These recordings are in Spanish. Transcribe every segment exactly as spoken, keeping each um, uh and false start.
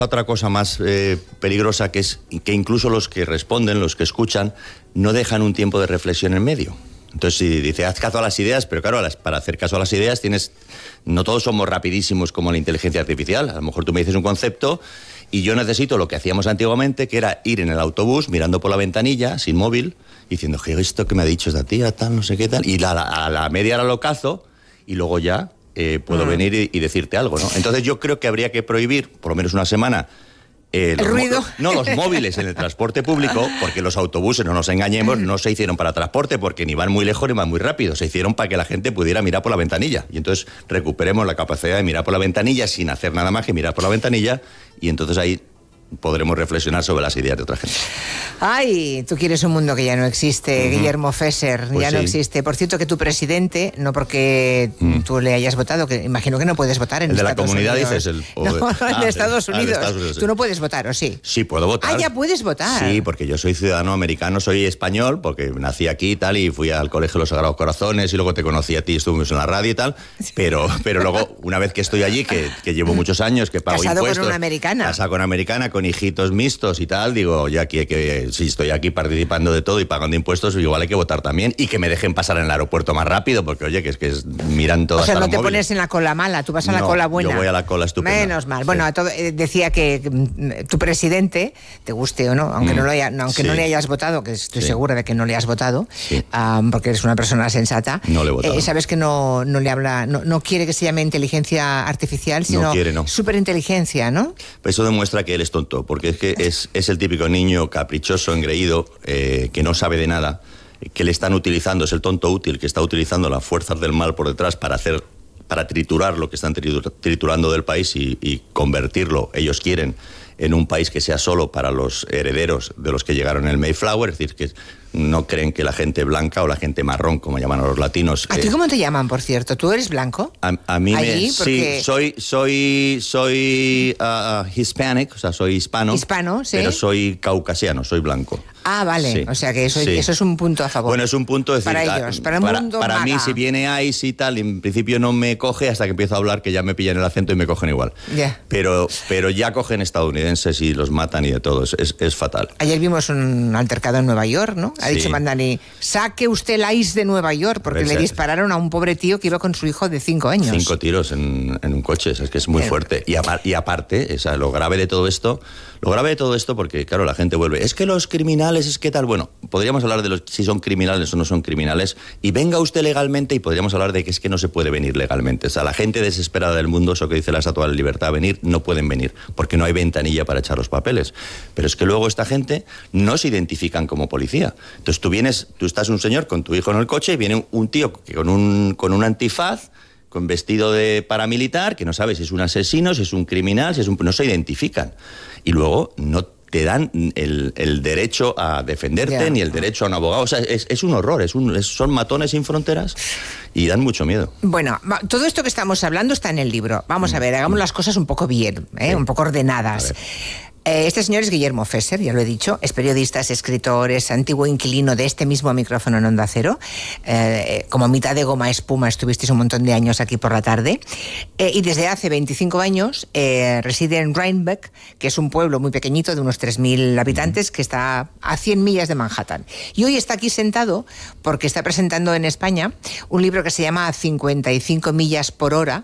Otra cosa más eh, peligrosa que es que incluso los que responden, los que escuchan, no dejan un tiempo de reflexión en medio. Entonces, si dice, haz caso a las ideas, pero claro, las, para hacer caso a las ideas tienes... No todos somos rapidísimos como la inteligencia artificial. A lo mejor tú me dices un concepto y yo necesito lo que hacíamos antiguamente, que era ir en el autobús mirando por la ventanilla, sin móvil, diciendo, ¿qué esto que me ha dicho esta tía, tal, no sé qué tal? Y la, la, a la media hora lo cazo y luego ya eh, puedo mm. venir y, y decirte algo, ¿no? Entonces yo creo que habría que prohibir, por lo menos una semana, Eh, el ruido. No, los móviles en el transporte público, porque los autobuses, no nos engañemos, no se hicieron para transporte porque ni van muy lejos ni van muy rápido. Se hicieron para que la gente pudiera mirar por la ventanilla. Y entonces recuperemos la capacidad de mirar por la ventanilla sin hacer nada más que mirar por la ventanilla. Y entonces ahí podremos reflexionar sobre las ideas de otra gente. Ay, tú quieres un mundo que ya no existe, uh-huh. Guillermo Fesser, pues ya sí. no existe. Por cierto, que tu presidente, no porque mm. tú le hayas votado, que imagino que no puedes votar en el Estados Unidos. ¿El de la comunidad Unidos. dices? El, no, de, ah, el de Estados el, Unidos. Ah, Estados Unidos sí. Tú no puedes votar, ¿o sí? Sí, puedo votar. Ah, ya puedes votar. Sí, porque yo soy ciudadano americano, soy español, porque nací aquí y tal, y fui al Colegio de los Sagrados Corazones, y luego te conocí a ti, estuvimos en la radio y tal, pero, pero luego, una vez que estoy allí, que, que llevo muchos años, que pago casado impuestos... Casado con una americana. Casado con una americana, con hijitos mixtos y tal, digo, ya aquí, que si estoy aquí participando de todo y pagando impuestos, igual hay que votar también, y que me dejen pasar en el aeropuerto más rápido, porque oye, que es que es, miran todo. O sea, hasta no los te móviles. pones en la cola mala, tú vas a no, la cola buena. Yo voy a la cola estupenda. Menos mal. Sí. Bueno, a todo, eh, decía que mm, tu presidente, te guste o no, aunque, mm. no, lo haya, no, aunque sí. no le hayas votado, que estoy sí. segura de que no le has votado, sí. um, porque eres una persona sensata, no le he votado. Eh, sabes que no, no le habla, no, no quiere que se llame inteligencia artificial, sino no quiere, no. superinteligencia, ¿no? Pues eso demuestra que él es tonto, porque es que es, es el típico niño caprichoso, engreído, eh, que no sabe de nada, que le están utilizando, es el tonto útil que está utilizando las fuerzas del mal por detrás para hacer, para triturar lo que están triturando del país y, y convertirlo, ellos quieren, en un país que sea solo para los herederos de los que llegaron en el Mayflower, es decir, que no creen que la gente blanca o la gente marrón, como llaman a los latinos... ¿A ti cómo te llaman, por cierto? ¿Tú eres blanco? A, a mí Allí, me... porque... Sí, soy, soy, soy uh, hispanic, o sea, soy hispano. Hispano, sí. Pero soy caucasiano, soy blanco. Ah, vale. Sí. O sea, que eso, sí. eso es un punto a favor. Bueno, es un punto... Es para decir, ellos, para el para, mundo Para maga. mí, si viene ICE y tal, en principio no me coge hasta que empiezo a hablar, que ya me pillan el acento y me cogen igual. Yeah. Pero, pero ya cogen estadounidenses y los matan y de todo. Es, es, es fatal. Ayer vimos un altercado en Nueva York, ¿no? Ha sí. dicho Mandani, saque usted el ICE de Nueva York, porque le dispararon a un pobre tío que iba con su hijo de cinco años. Cinco tiros en, en un coche, es que es muy Bien. fuerte. Y, apar, y aparte, o sea, lo grave de todo esto, lo grave de todo esto, porque claro, la gente vuelve, es que los criminales, es que tal, bueno, podríamos hablar de los si son criminales o no son criminales, y venga usted legalmente, y podríamos hablar de que es que no se puede venir legalmente. O sea, la gente desesperada del mundo, eso que dice la Estatua de la Libertad, venir, no pueden venir, porque no hay ventanilla para echar los papeles. Pero es que luego esta gente no se identifican como policía. Entonces tú vienes, tú estás un señor con tu hijo en el coche y viene un tío que con un, con un antifaz, con vestido de paramilitar, que no sabe si es un asesino, si es un criminal, si es un... no se identifican. Y luego no te dan el, el derecho a defenderte, yeah. ni el derecho a un abogado. O sea, es, es un horror, es un, es, son matones sin fronteras y dan mucho miedo. Bueno, todo esto que estamos hablando está en el libro. Vamos a ver, hagamos las cosas un poco bien, ¿eh? Sí. un poco ordenadas. Este señor es Guillermo Fesser, ya lo he dicho, es periodista, es escritor, es antiguo inquilino de este mismo micrófono en Onda Cero. Eh, como mitad de goma espuma estuvisteis un montón de años aquí por la tarde. Eh, y desde hace veinticinco años eh, reside en Rhinebeck, que es un pueblo muy pequeñito de unos tres mil habitantes que está a cien millas de Manhattan. Y hoy está aquí sentado porque está presentando en España un libro que se llama cincuenta y cinco millas por hora,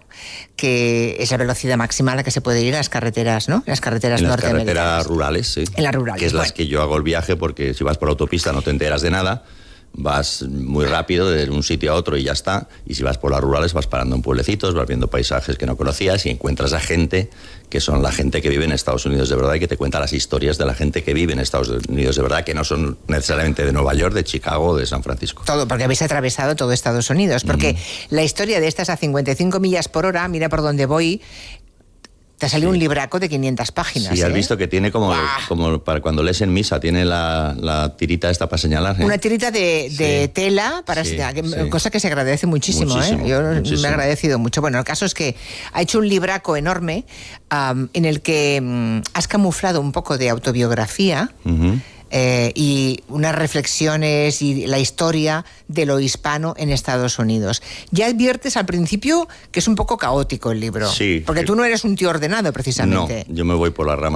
que es la velocidad máxima a la que se puede ir en las carreteras, ¿no? En las carreteras norteamericanas. En las rurales, sí. En las rurales. Que es las bueno. que yo hago el viaje, porque si vas por autopista no te enteras de nada, vas muy rápido de un sitio a otro y ya está. Y si vas por las rurales vas parando en pueblecitos, vas viendo paisajes que no conocías y encuentras a gente que son la gente que vive en Estados Unidos de verdad y que te cuenta las historias de la gente que vive en Estados Unidos de verdad, que no son necesariamente de Nueva York, de Chicago o de San Francisco. Todo, porque habéis atravesado todo Estados Unidos. Porque mm. la historia de estas a cincuenta y cinco millas por hora, mira por dónde voy... Te ha salido sí. un libraco de quinientas páginas. Sí, has ¿eh? visto que tiene como, como para cuando lees en misa, tiene la, la tirita esta para señalar. ¿eh? Una tirita de, de sí. tela, para sí, que, sí. cosa que se agradece muchísimo. muchísimo ¿eh? Yo muchísimo. me he agradecido mucho. Bueno, el caso es que ha hecho un libraco enorme um, en el que um, has camuflado un poco de autobiografía. Uh-huh. eh, y unas reflexiones y la historia de lo hispano en Estados Unidos. Ya adviertes al principio que es un poco caótico el libro. Sí. Porque tú no eres un tío ordenado, precisamente. No, yo me voy por las ramas.